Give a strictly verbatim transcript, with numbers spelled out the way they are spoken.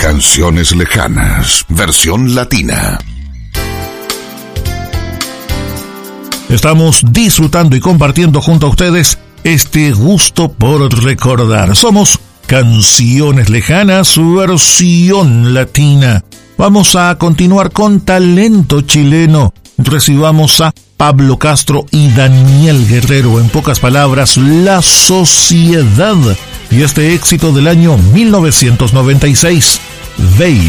Canciones lejanas, versión latina. Estamos disfrutando y compartiendo junto a ustedes este gusto por recordar. Somos Canciones Lejanas, versión latina. Vamos a continuar con talento chileno. Recibamos a Pablo Castro y Daniel Guerrero, en pocas palabras, La Sociedad. Y este éxito del año mil novecientos noventa y seis, Baby.